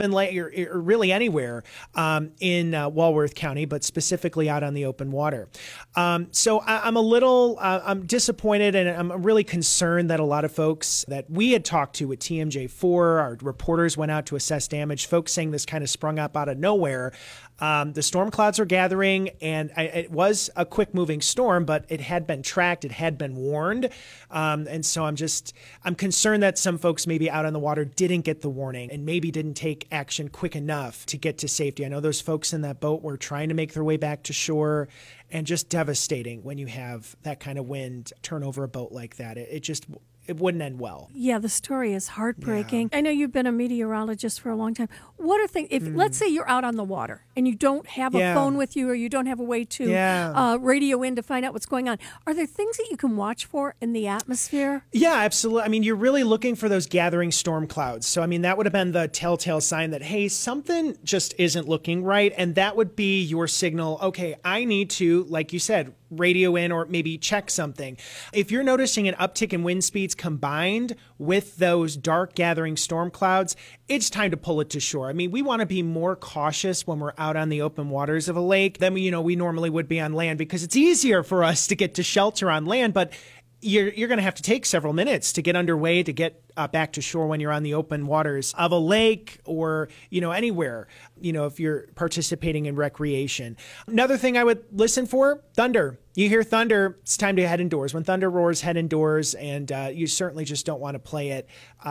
Robin Lake or really anywhere in Walworth County, but specifically out on the open water. So I'm a little I'm disappointed, and I'm really concerned that a lot of folks that we had talked to with TMJ4, our reporters went out to assess damage, folks saying this kind of sprung up out of nowhere. The storm clouds are gathering, and it was a quick moving storm, but it had been tracked, it had been warned. And so I'm concerned that some folks maybe out on the water didn't get the warning and maybe didn't take action quick enough to get to safety. I know those folks in that boat were trying to make their way back to shore, and just devastating when you have that kind of wind turn over a boat like that. It wouldn't end well. Yeah, the story is heartbreaking. Yeah. I know you've been a meteorologist for a long time. What are things, if let's say you're out on the water and you don't have a phone with you, or you don't have a way to radio in to find out what's going on, are there things that you can watch for in the atmosphere? Yeah, absolutely. I mean, you're really looking for those gathering storm clouds. So, I mean, that would have been the telltale sign that, hey, something just isn't looking right. And that would be your signal. Okay, I need to, like you said, radio in or maybe check something. If you're noticing an uptick in wind speeds combined with those dark gathering storm clouds, it's time to pull it to shore. I mean, we want to be more cautious when we're out on the open waters of a lake than we normally would be on land, because it's easier for us to get to shelter on land, but you're going to have to take several minutes to get underway, to get back to shore when you're on the open waters of a lake or, anywhere, if you're participating in recreation. Another thing I would listen for, thunder. You hear thunder, it's time to head indoors. When thunder roars, head indoors, and you certainly just don't want to play it,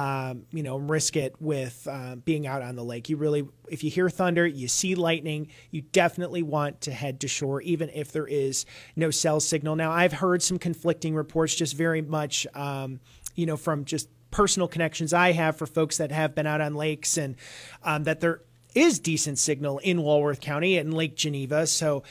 risk it with being out on the lake. If you hear thunder, you see lightning, you definitely want to head to shore, even if there is no cell signal. Now, I've heard some conflicting reports, just very much, from just personal connections I have for folks that have been out on lakes, and that there is decent signal in Walworth County and Lake Geneva. So,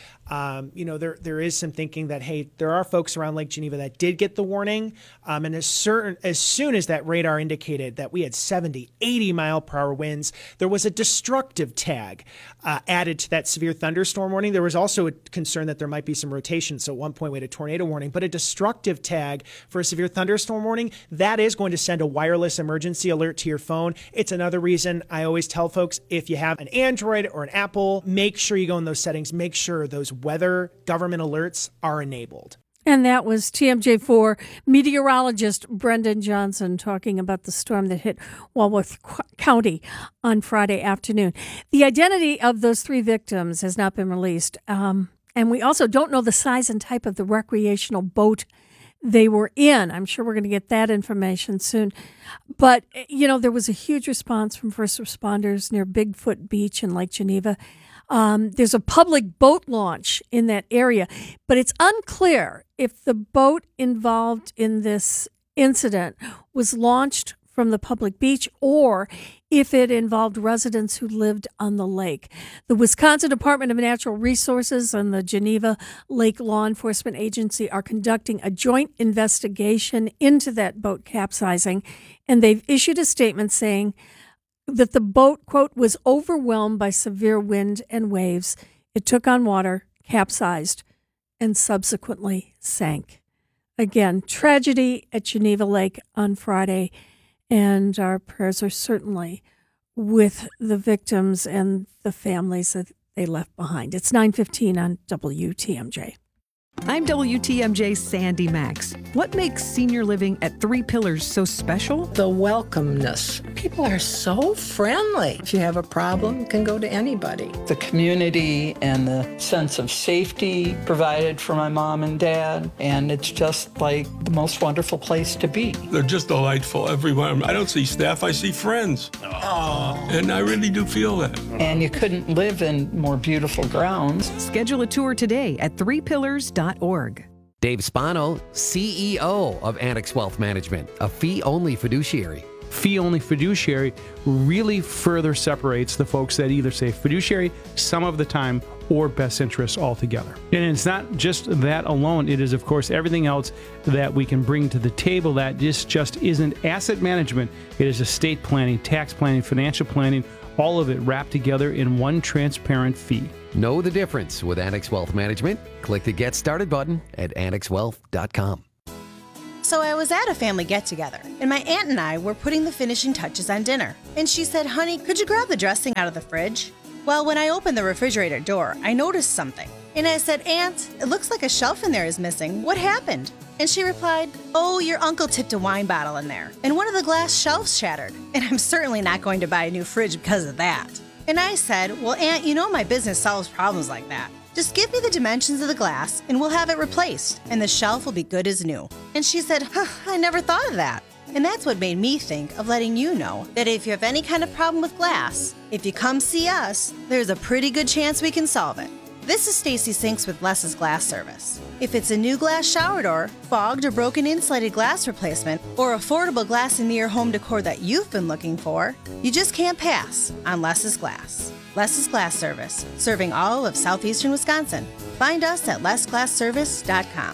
there is some thinking that, hey, there are folks around Lake Geneva that did get the warning. And as soon as that radar indicated that we had 70, 80 mile per hour winds, there was a destructive tag added to that severe thunderstorm warning. There was also a concern that there might be some rotation. So at one point we had a tornado warning, but a destructive tag for a severe thunderstorm warning, that is going to send a wireless emergency alert to your phone. It's another reason I always tell folks, if you have an Android or an Apple, make sure you go in those settings, make sure those weather government alerts are enabled. And that was TMJ4 meteorologist Brendan Johnson talking about the storm that hit Walworth County on Friday afternoon. The identity of those 3 victims has not been released. And we also don't know the size and type of the recreational boat they were in. I'm sure we're going to get that information soon. But, there was a huge response from first responders near Bigfoot Beach in Lake Geneva. There's a public boat launch in that area, but it's unclear if the boat involved in this incident was launched from the public beach or if it involved residents who lived on the lake. The Wisconsin Department of Natural Resources and the Geneva Lake Law Enforcement Agency are conducting a joint investigation into that boat capsizing, and they've issued a statement saying that the boat, quote, was overwhelmed by severe wind and waves. It took on water, capsized, and subsequently sank. Again, tragedy at Geneva Lake on Friday, and our prayers are certainly with the victims and the families that they left behind. It's 9:15 on WTMJ. I'm WTMJ's Sandy Max. What makes senior living at Three Pillars so special? The welcomeness. People are so friendly. If you have a problem, you can go to anybody. The community and the sense of safety provided for my mom and dad, and it's just like the most wonderful place to be. They're just delightful, everyone. I don't see staff, I see friends. Aww. And I really do feel that. And you couldn't live in more beautiful grounds. Schedule a tour today at threepillars.org. Dave Spano, CEO of Annex Wealth Management, a fee-only fiduciary. Fee-only fiduciary really further separates the folks that either say fiduciary some of the time or best interests altogether. And it's not just that alone. It is, of course, everything else that we can bring to the table that just isn't asset management. It is estate planning, tax planning, financial planning, all of it wrapped together in one transparent fee. Know the difference with Annex Wealth Management? Click the Get Started button at annexwealth.com. So I was at a family get-together, and my aunt and I were putting the finishing touches on dinner. And she said, "Honey, could you grab the dressing out of the fridge?" Well, when I opened the refrigerator door, I noticed something. And I said, "Aunt, it looks like a shelf in there is missing. What happened?" And she replied, "Oh, your uncle tipped a wine bottle in there, and one of the glass shelves shattered. And I'm certainly not going to buy a new fridge because of that." And I said, "Well, Aunt, you know my business solves problems like that. Just give me the dimensions of the glass and we'll have it replaced, and the shelf will be good as new." And she said, "I never thought of that." And that's what made me think of letting you know that if you have any kind of problem with glass, if you come see us, there's a pretty good chance we can solve it. This is Stacy Sinks with Less's Glass Service. If it's a new glass shower door, fogged or broken insulated glass replacement, or affordable glass in your home decor that you've been looking for, you just can't pass on Less's Glass. Less's Glass Service, serving all of southeastern Wisconsin. Find us at lessglassservice.com.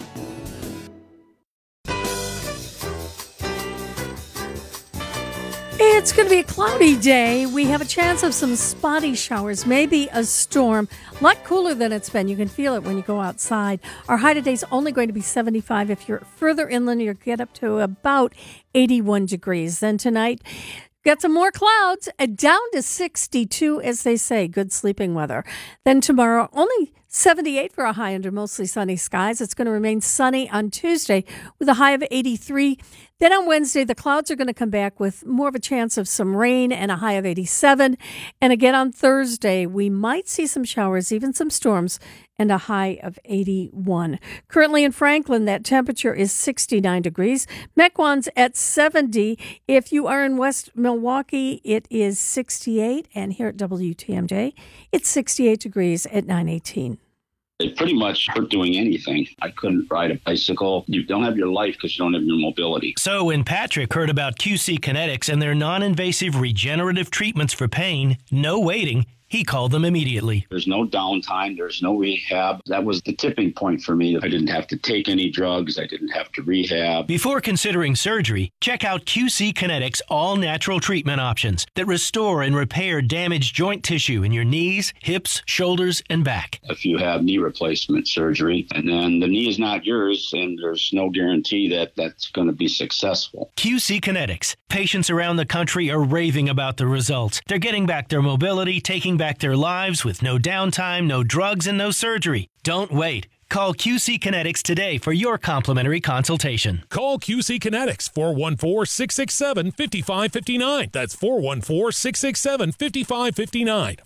It's going to be a cloudy day. We have a chance of some spotty showers, maybe a storm. A lot cooler than it's been. You can feel it when you go outside. Our high today is only going to be 75. If you're further inland, you'll get up to about 81 degrees. Then tonight, got some more clouds, down to 62, as they say, good sleeping weather. Then tomorrow, only 78 for a high under mostly sunny skies. It's going to remain sunny on Tuesday with a high of 83. Then on Wednesday, the clouds are going to come back with more of a chance of some rain and a high of 87. And again on Thursday, we might see some showers, even some storms, and a high of 81. Currently in Franklin, that temperature is 69 degrees. Mequon's at 70. If you are in West Milwaukee, it is 68. And here at WTMJ, it's 68 degrees at 9:18. It pretty much hurt doing anything. I couldn't ride a bicycle. You don't have your life because you don't have your mobility. So when Patrick heard about QC Kinetics and their non-invasive regenerative treatments for pain, no waiting, he called them immediately. There's no downtime. There's no rehab. That was the tipping point for me. I didn't have to take any drugs. I didn't have to rehab. Before considering surgery, check out QC Kinetics' all-natural treatment options that restore and repair damaged joint tissue in your knees, hips, shoulders, and back. If you have knee replacement surgery, and then the knee is not yours, and there's no guarantee that that's going to be successful. QC Kinetics. Patients around the country are raving about the results. They're getting back their mobility, taking back their lives with no downtime, no drugs, and no surgery. Don't wait. Call QC Kinetics today for your complimentary consultation. Call QC Kinetics, 414-667-5559. That's 414-667-5559.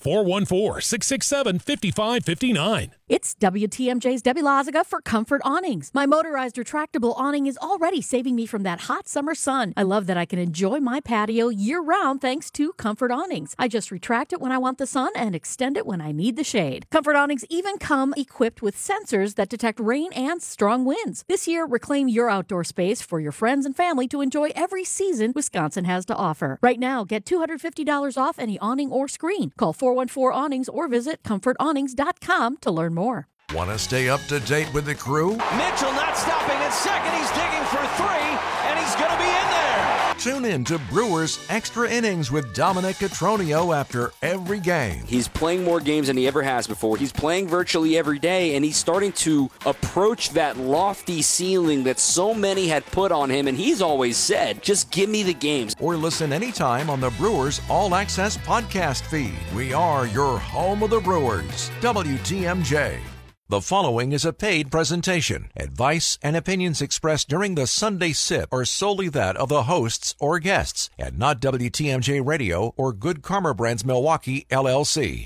414-667-5559. It's WTMJ's Debbie Loziga for Comfort Awnings. My motorized retractable awning is already saving me from that hot summer sun. I love that I can enjoy my patio year-round thanks to Comfort Awnings. I just retract it when I want the sun and extend it when I need the shade. Comfort Awnings even come equipped with sensors that detect rain and strong winds. This year, reclaim your outdoor space for your friends and family to enjoy every season Wisconsin has to offer. Right now, get $250 off any awning or screen. Call 414-Awnings or visit comfortawnings.com to learn more. Want to stay up to date with the crew? Mitchell not stopping at second. He's digging for three, and he's going to be in there. Tune in to Brewers Extra Innings with Dominic Cotroneo after every game. He's playing more games than he ever has before. He's playing virtually every day, and he's starting to approach that lofty ceiling that so many had put on him, and he's always said, just give me the games. Or listen anytime on the Brewers All Access podcast feed. We are your home of the Brewers, WTMJ. The following is a paid presentation. Advice and opinions expressed during the Sunday Sip are solely that of the hosts or guests, and not WTMJ Radio or Good Karma Brands Milwaukee, LLC.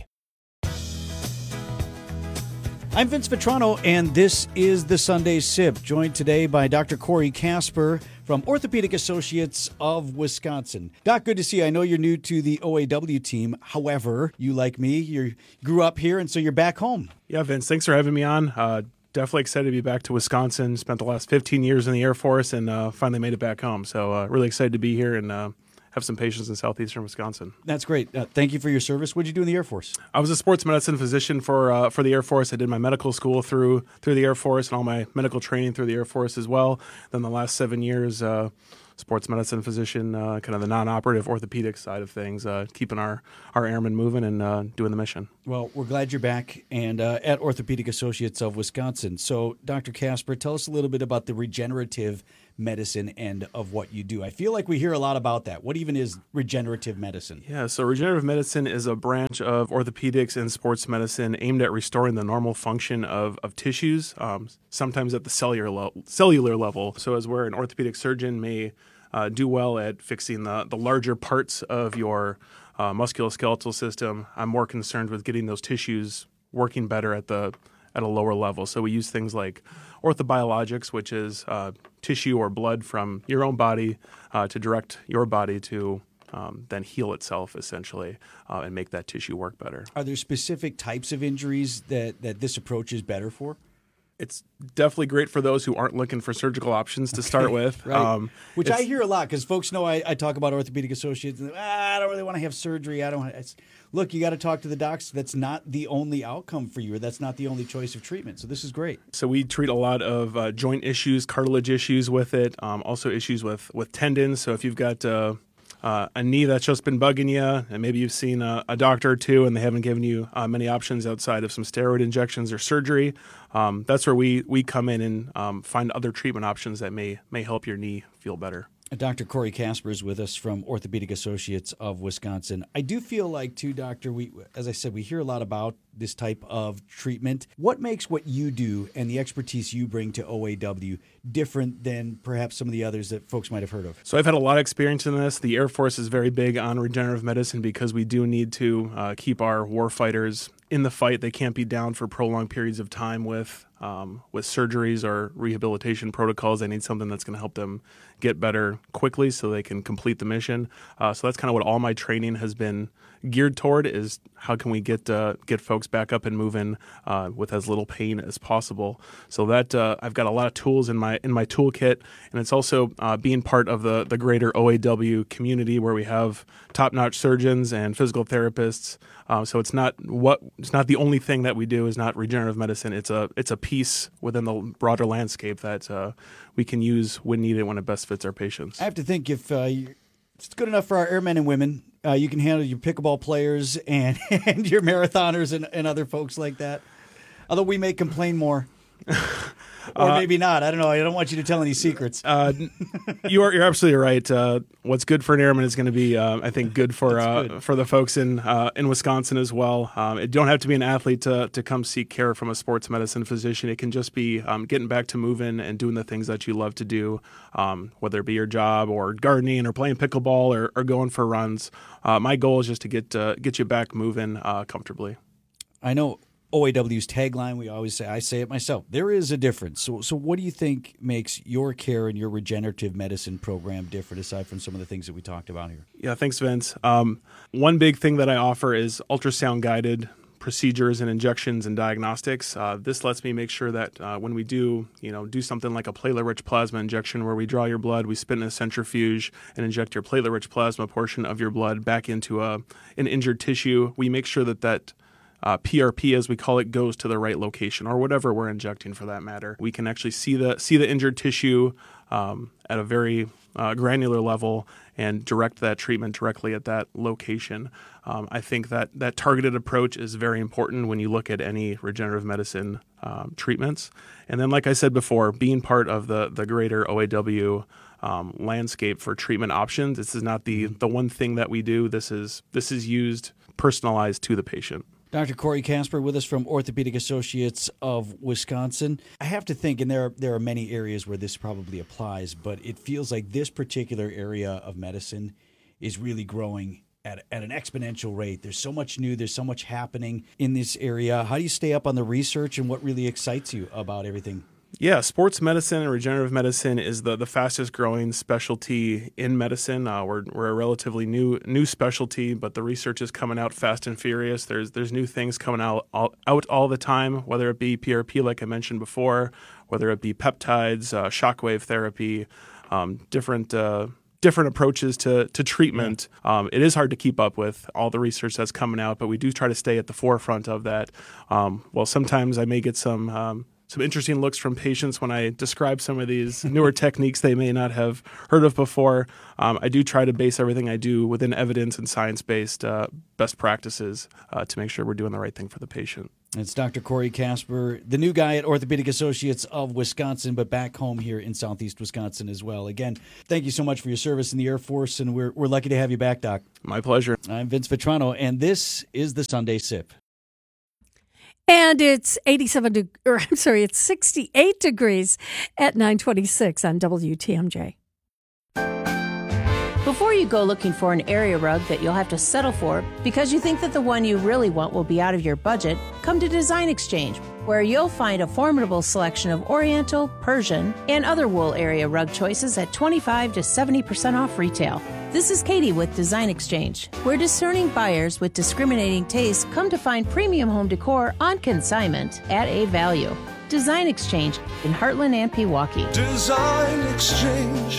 I'm Vince Vetrano, and this is the Sunday Sip, joined today by Dr. Corey Casper from Orthopedic Associates of Wisconsin. Doc, good to see you. I know you're new to the OAW team. However, you, like me, you grew up here, and so you're back home. Yeah, Vince, thanks for having me on. Definitely excited to be back to Wisconsin. Spent the last 15 years in the Air Force and finally made it back home. So really excited to be here and have some patients in southeastern Wisconsin. That's great. Thank you for your service. What did you do in the Air Force? I was a sports medicine physician for the Air Force. I did my medical school through the Air Force and all my medical training through the Air Force as well. Then the last 7 years, sports medicine physician, kind of the non-operative orthopedic side of things, keeping our airmen moving and doing the mission. Well, we're glad you're back and at Orthopedic Associates of Wisconsin. So, Dr. Casper, tell us a little bit about the regenerative medicine end of what you do. I feel like we hear a lot about that. What even is regenerative medicine? Yeah, so regenerative medicine is a branch of orthopedics and sports medicine aimed at restoring the normal function of tissues, sometimes at the cellular level. So as where an orthopedic surgeon may do well at fixing the larger parts of your musculoskeletal system, I'm more concerned with getting those tissues working better at a lower level. So we use things like orthobiologics, which is tissue or blood from your own body to direct your body to then heal itself, essentially, and make that tissue work better. Are there specific types of injuries that this approach is better for? It's definitely great for those who aren't looking for surgical options to start with. Right. Which I hear a lot because folks know I talk about orthopedic associates. And, I don't really want to have surgery. I don't want to. Look, you got to talk to the docs. That's not the only outcome for you, or that's not the only choice of treatment. So this is great. So we treat a lot of joint issues, cartilage issues with it, also issues with tendons. So if you've got a knee that's just been bugging you, and maybe you've seen a doctor or two and they haven't given you many options outside of some steroid injections or surgery, that's where we come in and find other treatment options that may help your knee feel better. Dr. Corey Casper is with us from Orthopedic Associates of Wisconsin. I do feel like, too, Doctor, as I said, we hear a lot about this type of treatment. What makes what you do and the expertise you bring to OAW different than perhaps some of the others that folks might have heard of? So I've had a lot of experience in this. The Air Force is very big on regenerative medicine because we do need to keep our warfighters in the fight. They can't be down for prolonged periods of time with surgeries or rehabilitation protocols. They need something that's going to help them get better quickly so they can complete the mission. So that's kind of what all my training has been geared toward, is how can we get folks back up and moving with as little pain as possible. So that I've got a lot of tools in my toolkit, and it's also being part of the greater OAW community where we have top-notch surgeons and physical therapists. So it's not the only thing that we do is not regenerative medicine. It's a piece within the broader landscape that we can use when needed, when it best fits our patients. I have to think if it's good enough for our airmen and women, you can handle your pickleball players and your marathoners and other folks like that. Although we may complain more. Or maybe not. I don't know. I don't want you to tell any secrets. You're absolutely right. What's good for an airman is going to be, I think, good for the folks in Wisconsin as well. You don't have to be an athlete to come seek care from a sports medicine physician. It can just be getting back to moving and doing the things that you love to do, whether it be your job or gardening or playing pickleball or going for runs. My goal is just to get you back moving comfortably. I know OAW's tagline, we always say, I say it myself, there is a difference. So what do you think makes your care and your regenerative medicine program different, aside from some of the things that we talked about here? Yeah, thanks, Vince. One big thing that I offer is ultrasound-guided procedures and injections and diagnostics. This lets me make sure that when we do something like a platelet-rich plasma injection where we draw your blood, we spin in a centrifuge and inject your platelet-rich plasma portion of your blood back into an injured tissue, we make sure that PRP, as we call it, goes to the right location, or whatever we're injecting for that matter. We can actually see the injured tissue at a very granular level and direct that treatment directly at that location. I think that targeted approach is very important when you look at any regenerative medicine treatments. And then, like I said before, being part of the greater OAW landscape for treatment options. This is not the one thing that we do. This is used personalized to the patient. Dr. Corey Casper with us from Orthopedic Associates of Wisconsin. I have to think, and there are many areas where this probably applies, but it feels like this particular area of medicine is really growing at an exponential rate. There's so much new, there's so much happening in this area. How do you stay up on the research, and what really excites you about everything? Yeah, sports medicine and regenerative medicine is the fastest growing specialty in medicine. We're a relatively new specialty, but the research is coming out fast and furious. There's new things coming out all the time, whether it be PRP, like I mentioned before, whether it be peptides, shockwave therapy, different approaches to treatment. It is hard to keep up with all the research that's coming out, but we do try to stay at the forefront of that. Well, sometimes I may get some some interesting looks from patients when I describe some of these newer techniques they may not have heard of before. I do try to base everything I do within evidence and science-based best practices to make sure we're doing the right thing for the patient. It's Dr. Corey Casper, the new guy at Orthopedic Associates of Wisconsin, but back home here in Southeast Wisconsin as well. Again, thank you so much for your service in the Air Force, and we're lucky to have you back, Doc. My pleasure. I'm Vince Vitrano, and this is the Sunday Sip. And it's it's 68 degrees at 9:26 on WTMJ. Before you go looking for an area rug that you'll have to settle for because you think that the one you really want will be out of your budget, come to Design Exchange, where you'll find a formidable selection of Oriental, Persian, and other wool area rug choices at 25 to 70% off retail. This is Katie with Design Exchange, where discerning buyers with discriminating tastes come to find premium home decor on consignment at a value. Design Exchange in Heartland and Pewaukee. Design Exchange.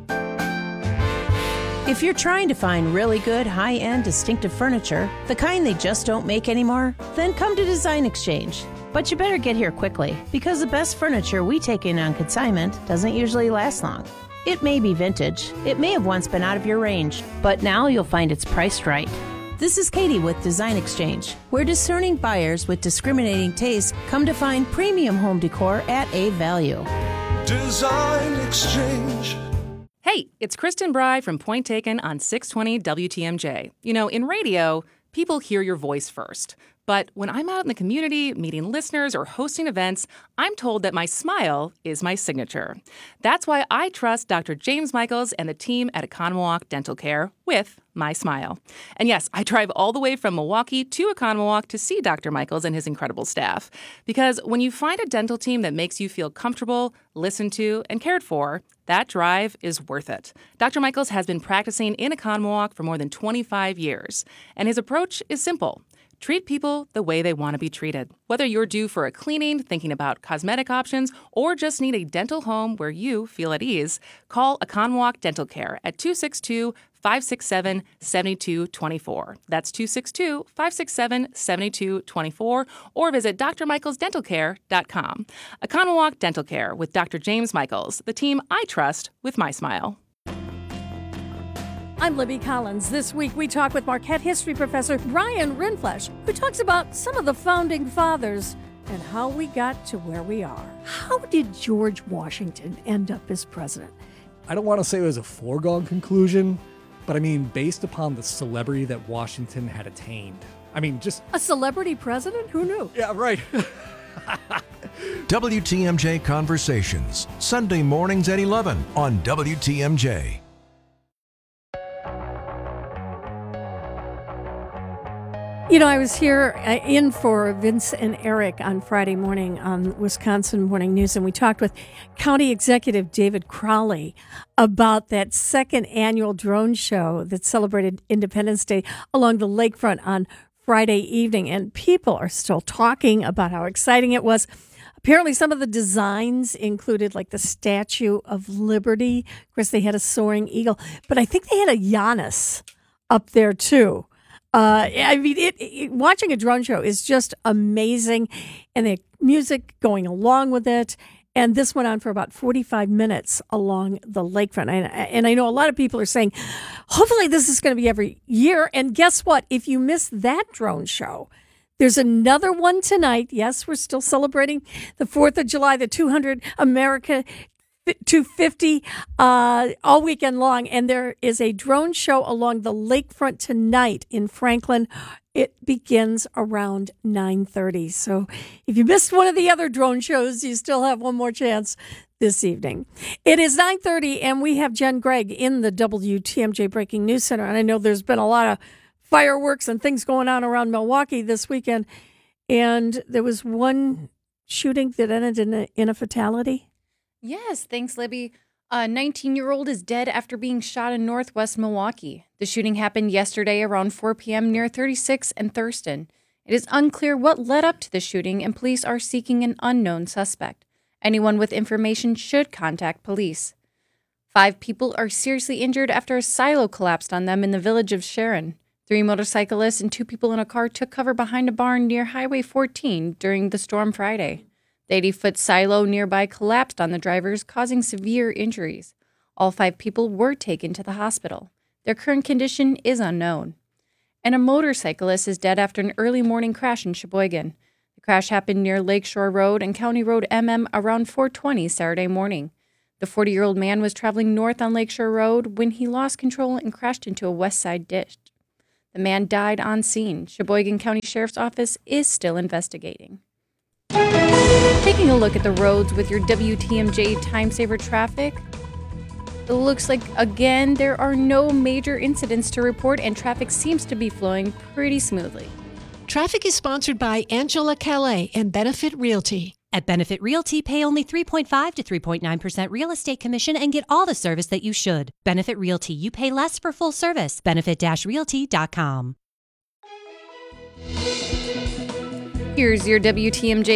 If you're trying to find really good, high-end, distinctive furniture, the kind they just don't make anymore, then come to Design Exchange. But you better get here quickly, because the best furniture we take in on consignment doesn't usually last long. It may be vintage, it may have once been out of your range, but now you'll find it's priced right. This is Katie with Design Exchange, where discerning buyers with discriminating tastes come to find premium home decor at a value. Design Exchange. Hey, it's Kristen Bry from Point Taken on 620 WTMJ. You know, in radio, people hear your voice first. But when I'm out in the community, meeting listeners or hosting events, I'm told that my smile is my signature. That's why I trust Dr. James Michaels and the team at Economawalk Dental Care with my smile. And yes, I drive all the way from Milwaukee to Economawalk to see Dr. Michaels and his incredible staff. Because when you find a dental team that makes you feel comfortable, listened to, and cared for, that drive is worth it. Dr. Michaels has been practicing in Economawalk for more than 25 years. And his approach is simple. Treat people the way they want to be treated. Whether you're due for a cleaning, thinking about cosmetic options, or just need a dental home where you feel at ease, call Economawalk Dental Care at 262-567-7224. That's 262-567-7224, or visit drmichaelsdentalcare.com. Economawalk Dental Care with Dr. James Michaels, the team I trust with my smile. I'm Libby Collins. This week we talk with Marquette history professor Brian Rindfleisch, who talks about some of the founding fathers and how we got to where we are. How did George Washington end up as president? I don't want to say it was a foregone conclusion, but I mean, based upon the celebrity that Washington had attained. I mean, just... A celebrity president? Who knew? Yeah, right. WTMJ Conversations, Sunday mornings at 11 on WTMJ. You know, I was here in for Vince and Eric on Friday morning on Wisconsin Morning News, and we talked with County Executive David Crowley about that second annual drone show that celebrated Independence Day along the lakefront on Friday evening. And people are still talking about how exciting it was. Apparently, some of the designs included like the Statue of Liberty. Of course, they had a soaring eagle, but I think they had a Giannis up there too. I mean, watching a drone show is just amazing, and the music going along with it. And this went on for about 45 minutes along the lakefront. And I know a lot of people are saying, hopefully this is going to be every year. And guess what? If you missed that drone show, there's another one tonight. Yes, we're still celebrating the 4th of July, the 200 America 250 all weekend long, and there is a drone show along the lakefront tonight in Franklin. It begins around 9:30. So if you missed one of the other drone shows, you still have one more chance this evening. It is 9:30, and we have Jen Gregg in the WTMJ Breaking News Center. And I know there's been a lot of fireworks and things going on around Milwaukee this weekend, and there was one shooting that ended in a fatality. Yes, thanks, Libby. A 19-year-old is dead after being shot in northwest Milwaukee. The shooting happened yesterday around 4 p.m. near 36 and Thurston. It is unclear what led up to the shooting, and police are seeking an unknown suspect. Anyone with information should contact police. 5 people are seriously injured after a silo collapsed on them in the village of Sharon. 3 motorcyclists and 2 people in a car took cover behind a barn near Highway 14 during the storm Friday. The 80-foot silo nearby collapsed on the drivers, causing severe injuries. All 5 people were taken to the hospital. Their current condition is unknown. And a motorcyclist is dead after an early morning crash in Sheboygan. The crash happened near Lakeshore Road and County Road MM around 4:20 Saturday morning. The 40-year-old man was traveling north on Lakeshore Road when he lost control and crashed into a west side ditch. The man died on scene. Sheboygan County Sheriff's Office is still investigating. Taking a look at the roads with your WTMJ Time Saver traffic. It looks like, again, there are no major incidents to report and traffic seems to be flowing pretty smoothly. Traffic is sponsored by Angela Calais and Benefit Realty. At Benefit Realty, pay only 3.5 to 3.9% real estate commission and get all the service that you should. Benefit Realty, you pay less for full service. Benefit-realty.com. Here's your WTMJ